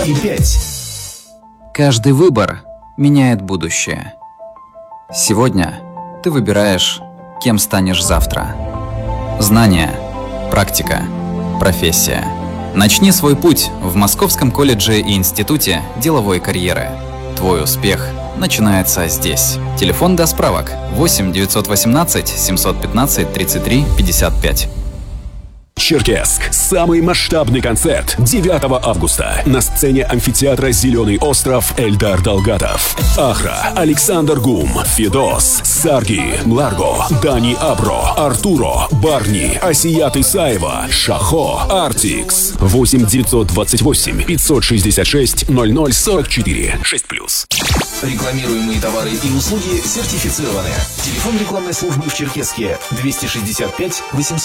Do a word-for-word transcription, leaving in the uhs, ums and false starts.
и пять. Каждый выбор меняет будущее. Сегодня ты выбираешь, кем станешь завтра. Знания, практика, профессия. Начни свой путь в Московском колледже и институте деловой карьеры. Твой успех начинается здесь. Телефон для справок восемь девятьсот восемнадцать семьсот пятнадцать тридцать три пятьдесят пять. Черкесск. Самый масштабный концерт девятого августа. На сцене амфитеатра «Зеленый остров» Эльдар Далгатов, Ахра, Александр Гум, Фидос, Сарги, Мларго, Дани Абро, Артуро, Барни, Асият Исаева, Шахо, Артикс. восемь девятьсот двадцать восемь пятьсот шестьдесят шесть ноль ноль сорок четыре шесть плюс. Рекламируемые товары и услуги сертифицированы. Телефон рекламной службы в Черкесске двести шестьдесят пять восемьсот